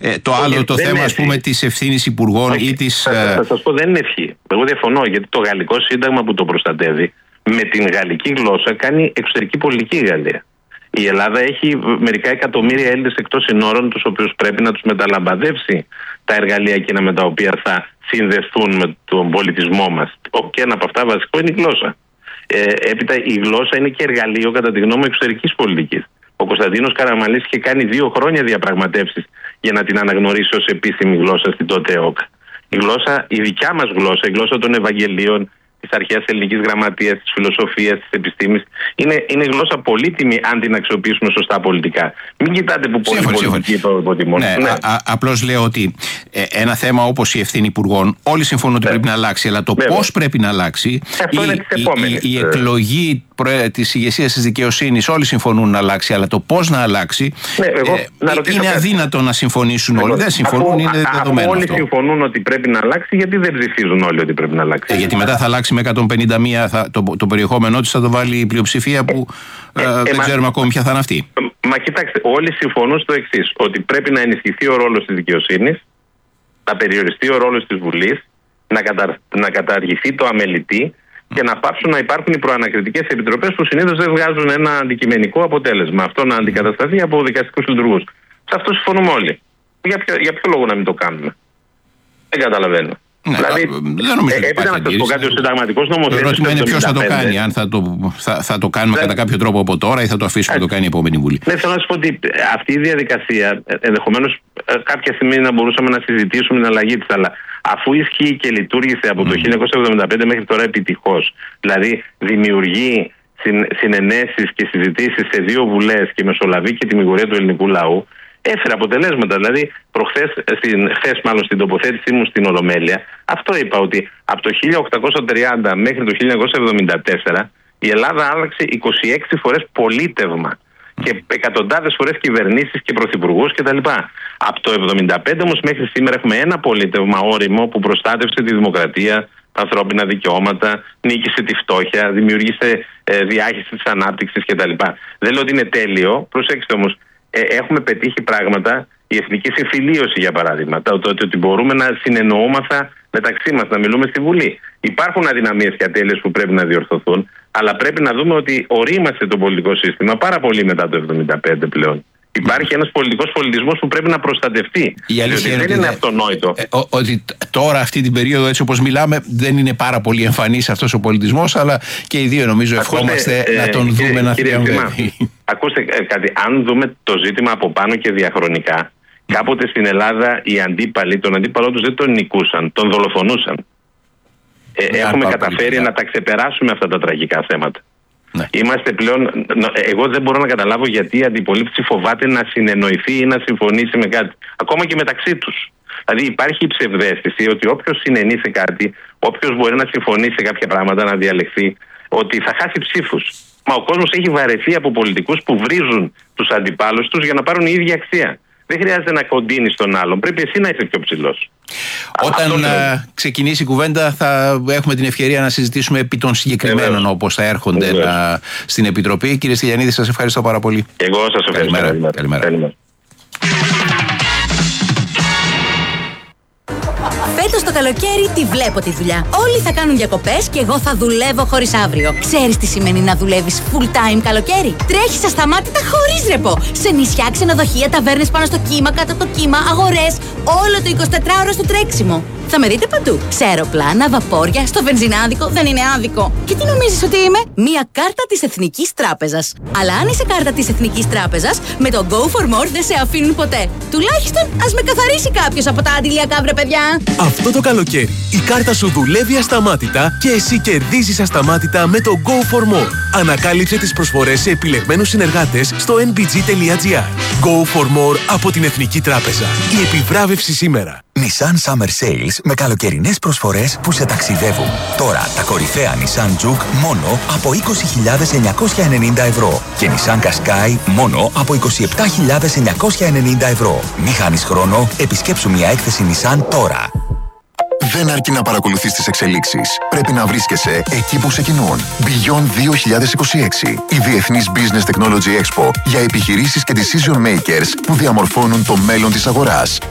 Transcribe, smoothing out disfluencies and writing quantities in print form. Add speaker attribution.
Speaker 1: Το άλλο το θέμα, ας πούμε, της ευθύνης υπουργών ή της.
Speaker 2: Θα σας πω, δεν είναι ευχή. Εγώ διαφωνώ, γιατί το γαλλικό σύνταγμα που το προστατεύει με την γαλλική γλώσσα κάνει εξωτερική πολιτική η Γαλλία. Η Ελλάδα έχει μερικά εκατομμύρια Έλληνες εκτός συνόρων, τους οποίους πρέπει να τους μεταλαμπαδεύσει τα εργαλεία εκείνα με τα οποία θα συνδεθούν με τον πολιτισμό μας. Και ένα από αυτά βασικό είναι η γλώσσα. Έπειτα η γλώσσα είναι και εργαλείο, κατά τη γνώμη μου, εξωτερικής πολιτικής. Ο Κωνσταντίνος Καραμανλής είχε κάνει 2 χρόνια διαπραγματεύσεις για να την αναγνωρίσει ως επίσημη γλώσσα στην τότε ΕΟΚ. Η γλώσσα, η δικιά μας γλώσσα, η γλώσσα των Ευαγγελίων, της αρχαίας ελληνικής γραμματείας, της φιλοσοφίας, της επιστήμης, είναι γλώσσα πολύτιμη αν την αξιοποιήσουμε σωστά πολιτικά. Μην κοιτάτε που πολλοί πολιτικοί το υποτιμούν.
Speaker 1: Ναι. Απλώς λέω ότι ένα θέμα όπως η ευθύνη υπουργών, όλοι συμφωνούν ότι πρέπει να αλλάξει, αλλά το πώς πρέπει να αλλάξει, η εκλογή της ηγεσίας της δικαιοσύνης, όλοι συμφωνούν να αλλάξει, αλλά το πώς να αλλάξει, είναι αδύνατο να συμφωνήσουν όλοι. Δεν συμφωνούν, είναι δεδομένο.
Speaker 2: Όλοι συμφωνούν ότι πρέπει να αλλάξει, γιατί δεν ψηφίζουν όλοι ότι πρέπει να αλλάξει.
Speaker 1: Γιατί μετά θα αλλάξει με 151, το περιεχόμενό της θα το βάλει η πλειοψηφία που δεν ξέρουμε ακόμη ποια θα είναι αυτή.
Speaker 2: Μα κοιτάξτε, όλοι συμφωνούν στο εξής, ότι πρέπει να ενισχυθεί ο ρόλος της δικαιοσύνης, να περιοριστεί ο ρόλος της Βουλής, να καταργηθεί το αμελητή και να πάψουν να υπάρχουν οι προανακριτικές επιτροπές που συνήθως δεν βγάζουν ένα αντικειμενικό αποτέλεσμα. Αυτό να αντικατασταθεί από δικαστικούς λειτουργούς. Σε αυτό συμφωνούμε όλοι. Για ποιο λόγο να μην το κάνουμε? Δεν καταλαβαίνω.
Speaker 1: Ναι,
Speaker 2: δηλαδή,
Speaker 1: δεν νομίζω ότι
Speaker 2: έπειτα να σας πω κάτι, ο συνταγματικός νομοθέτης.
Speaker 1: Το ερώτημα είναι ποιος θα το κάνει, αν θα το κάνουμε κατά κάποιο τρόπο από τώρα ή θα το αφήσουμε να το κάνει η επόμενη Βουλή.
Speaker 2: Ναι, θέλω να σας πω ότι αυτή η διαδικασία, ενδεχομένως κάποια στιγμή να μπορούσαμε να συζητήσουμε την αλλαγή της, αλλά αφού ισχύει και λειτουργήσε από το 1975 μέχρι τώρα επιτυχώς, δηλαδή δημιουργεί συνενέσεις και συζητήσεις σε 2 βουλές και μεσολαβεί και τη μηγορία του ελληνικού λαού, έφερε αποτελέσματα. Δηλαδή, χθες στην τοποθέτησή μου στην Ολομέλεια, αυτό είπα, ότι από το 1830 μέχρι το 1974 η Ελλάδα άλλαξε 26 φορές πολίτευμα και εκατοντάδες φορές κυβερνήσεις και πρωθυπουργούς κτλ. Από το 1975 όμως μέχρι σήμερα έχουμε ένα πολίτευμα όριμο που προστάτευσε τη δημοκρατία, τα ανθρώπινα δικαιώματα, νίκησε τη φτώχεια, δημιούργησε διάχυση της ανάπτυξης κτλ. Δεν λέω ότι είναι τέλειο, προσέξτε όμως. Έχουμε πετύχει πράγματα, η εθνική συμφιλίωση για παράδειγμα, ότι μπορούμε να συνεννοούμαθα μεταξύ μας, να μιλούμε στη Βουλή. Υπάρχουν αδυναμίες και ατέλειες που πρέπει να διορθωθούν, αλλά πρέπει να δούμε ότι ορίμασε το πολιτικό σύστημα πάρα πολύ μετά το 1975 πλέον. Υπάρχει ένας πολιτικός πολιτισμός που πρέπει να προστατευτεί.
Speaker 1: Διότι
Speaker 2: δεν είναι αυτονόητο.
Speaker 1: Ότι τώρα αυτή την περίοδο, έτσι όπως μιλάμε, δεν είναι πάρα πολύ εμφανής αυτός ο πολιτισμός, αλλά και οι δύο νομίζω ευχόμαστε να τον δούμε να θριαμβεύει.
Speaker 2: Ακούστε κάτι, αν δούμε το ζήτημα από πάνω και διαχρονικά, κάποτε στην Ελλάδα οι αντίπαλοι, τον αντίπαλό τους δεν τον νικούσαν, τον δολοφονούσαν. Έχουμε καταφέρει να τα ξεπεράσουμε αυτά τα τραγικά θέματα. Ναι. Είμαστε πλέον. Εγώ δεν μπορώ να καταλάβω γιατί η αντιπολίτευση φοβάται να συνεννοηθεί ή να συμφωνήσει με κάτι. Ακόμα και μεταξύ τους. Δηλαδή υπάρχει η ψευδαίσθηση ότι όποιος συνενεί σε κάτι, όποιος μπορεί να συμφωνήσει σε κάποια πράγματα, να διαλεχθεί, ότι θα χάσει ψήφους. Μα ο κόσμος έχει βαρεθεί από πολιτικούς που βρίζουν τους αντιπάλους τους για να πάρουν η ίδια αξία. Δεν χρειάζεται να κοντίνεις τον άλλον. Πρέπει εσύ να είσαι πιο ψηλός.
Speaker 1: Όταν ξεκινήσει η κουβέντα θα έχουμε την ευκαιρία να συζητήσουμε επί των συγκεκριμένων όπως θα έρχονται στην Επιτροπή. Κύριε Στυλιανίδη, σας ευχαριστώ πάρα πολύ.
Speaker 2: Εγώ σας ευχαριστώ.
Speaker 1: Καλημέρα.
Speaker 3: Φέτος το καλοκαίρι τη βλέπω τη δουλειά. Όλοι θα κάνουν διακοπές και εγώ θα δουλεύω χωρίς αύριο. Ξέρεις τι σημαίνει να δουλεύεις full time καλοκαίρι? Τρέχεις ασταμάτητα χωρίς ρεπό. Σε νησιά, ξενοδοχεία, ταβέρνες πάνω στο κύμα, κάτω από το κύμα, αγορές. Όλο το 24ωρο στο τρέξιμο. Θα με δείτε παντού. Σε αεροπλάνα, βαπόρια, στο βενζινάδικο. Δεν είναι άδικο. Και τι νομίζεις ότι είμαι? Μία κάρτα της Εθνικής Τράπεζας. Αλλά αν είσαι κάρτα της Εθνικής Τράπεζας, με το Go for More δεν σε αφήνουν ποτέ. Τουλάχιστον ας με καθαρίσει κάποιος από τα αντιλιακά, βρε παιδιά.
Speaker 4: Αυτό το καλοκαίρι η κάρτα σου δουλεύει ασταμάτητα και εσύ κερδίζεις ασταμάτητα με το Go for More. Ανακάλυψε τις προσφορές σε επιλεγμένους συνεργάτες στο nbg.gr. Go for More από την Εθνική Τράπεζα. Η επιβράβευση σήμερα.
Speaker 5: Nissan Summer Sales με καλοκαιρινές προσφορές που σε ταξιδεύουν. Τώρα τα κορυφαία Nissan Juke μόνο από 20.990 ευρώ και Nissan Qashqai μόνο από 27.990 ευρώ. Μη χάνεις χρόνο, επισκέψου μια έκθεση Nissan τώρα.
Speaker 6: Δεν αρκεί να παρακολουθείς τις εξελίξεις. Πρέπει να βρίσκεσαι εκεί που ξεκινούν. Beyond 2026. Η Διεθνής Business Technology Expo για επιχειρήσεις και decision makers που διαμορφώνουν το μέλλον της αγοράς.